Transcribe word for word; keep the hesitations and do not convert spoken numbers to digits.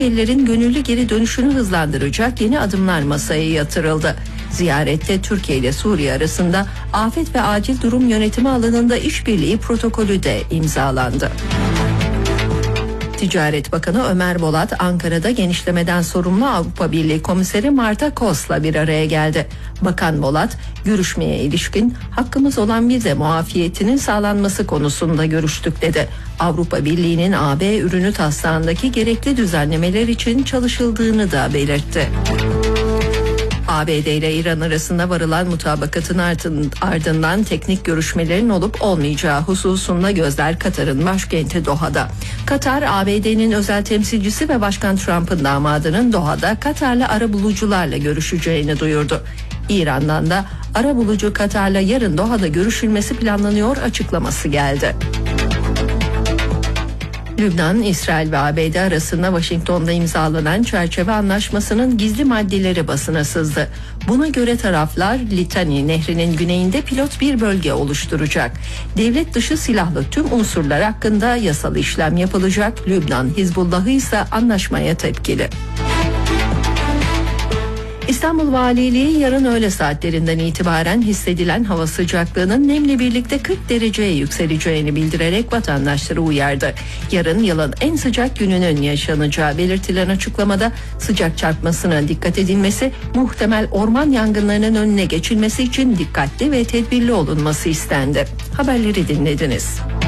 Suriyelilerin gönüllü geri dönüşünü hızlandıracak yeni adımlar masaya yatırıldı. Ziyarette Türkiye ile Suriye arasında afet ve acil durum yönetimi alanında işbirliği protokolü de imzalandı. Ticaret Bakanı Ömer Bolat, Ankara'da genişlemeden sorumlu Avrupa Birliği Komiseri Marta Kos'la bir araya geldi. Bakan Bolat, görüşmeye ilişkin hakkımız olan vize muafiyetinin sağlanması konusunda görüştük dedi. Avrupa Birliği'nin A B ürünü taslağındaki gerekli düzenlemeler için çalışıldığını da belirtti. A B D ile İran arasında varılan mutabakatın ardından teknik görüşmelerin olup olmayacağı hususunda gözler Katar'ın başkenti Doha'da. Katar, A B D'nin özel temsilcisi ve Başkan Trump'ın damadının Doha'da Katar'la arabulucularla görüşeceğini duyurdu. İran'dan da arabulucu Katar'la yarın Doha'da görüşülmesi planlanıyor açıklaması geldi. Lübnan, İsrail ve A B D arasında Washington'da imzalanan çerçeve anlaşmasının gizli maddeleri basına sızdı. Buna göre taraflar Litani Nehri'nin güneyinde pilot bir bölge oluşturacak. Devlet dışı silahlı tüm unsurlar hakkında yasal işlem yapılacak. Lübnan Hizbullah'ı ise anlaşmaya tepkili. İstanbul Valiliği yarın öğle saatlerinden itibaren hissedilen hava sıcaklığının nemle birlikte kırk dereceye yükseleceğini bildirerek vatandaşları uyardı. Yarın yılın en sıcak gününün yaşanacağı belirtilen açıklamada sıcak çarpmasına dikkat edilmesi, muhtemel orman yangınlarının önüne geçilmesi için dikkatli ve tedbirli olunması istendi. Haberleri dinlediniz.